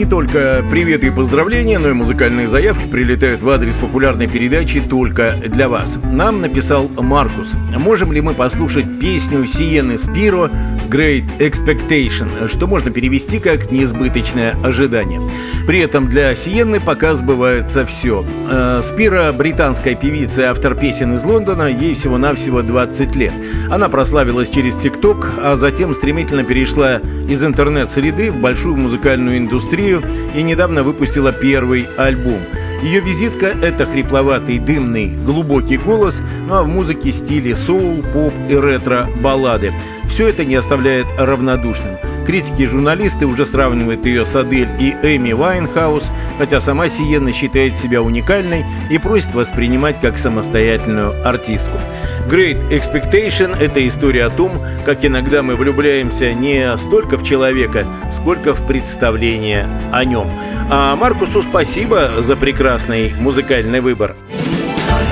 Не только приветы и поздравления, но и музыкальные заявки прилетают в адрес популярной передачи только для вас. Нам написал Маркус. Можем ли мы послушать песню Сиенны Спиро «Great Expectation», что можно перевести как «неизбыточное ожидание». При этом для Сиенны пока сбывается все. Спиро – британская певица и автор песен из Лондона, ей всего-навсего 20 лет. Она прославилась через ТикТок, а затем стремительно перешла из интернет-среды в большую музыкальную индустрию и недавно выпустила первый альбом. Ее визитка – это хрипловатый, дымный, глубокий голос, ну а в музыке стиле соул, поп и ретро-баллады. Все это не оставляет равнодушным. Критики и журналисты уже сравнивают ее с Адель и Эми Вайнхаус, хотя сама Сиенна считает себя уникальной и просит воспринимать как самостоятельную артистку. Great Expectation – это история о том, как иногда мы влюбляемся не столько в человека, сколько в представление о нем. А Маркусу спасибо за прекрасный музыкальный выбор.